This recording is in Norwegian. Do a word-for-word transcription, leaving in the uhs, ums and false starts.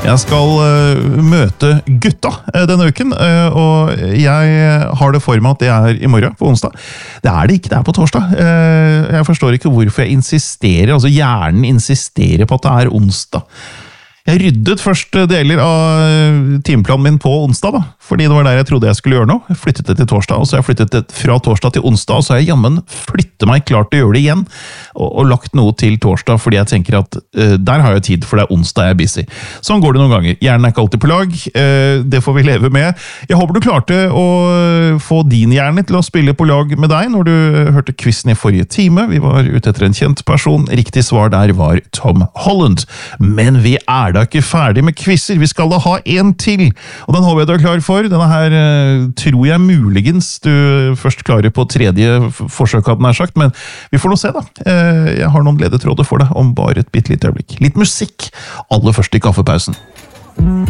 Jeg skal uh, møte gutta uh, denne uken, uh, og jeg har det for meg at det er i morgen, på onsdag. Det er det ikke, det er på torsdag. Uh, jeg forstår ikke hvorfor jeg insisterer, altså hjernen insisterer på at det er onsdag. Jeg ryddet først deler av timeplanen min på onsdag, da, fordi det var der jeg trodde jeg skulle gjøre noe. Jeg flyttet det til torsdag, og så har jeg flyttet det fra torsdag til onsdag, og så har jeg jammen flyttet meg klart til å gjøre det igjen, og, og lagt noe til torsdag, fordi jeg tenker at uh, der har jeg tid, for det er onsdag jeg er busy. Sånn går det noen ganger. Hjernen er ikke alltid på lag, uh, det får vi leve med. Jeg håper du klarte å få din hjerne til å spille på lag med deg når du hørte quizen i forrige time. Vi var ute etter en kjent person. Riktig svar der var Tom Holland. Men vi er da ikke ferdig med quizzer, vi skal da ha en til, og den håper jeg du er klar for. Denne her uh, tror jeg muligens du først klarer på tredje forsøk, hadde den her sagt, men vi får nå se da. Uh, jeg har noen ledetråder for deg om bare et bitte lite øyeblikk. Litt musikk, aller først i kaffepausen.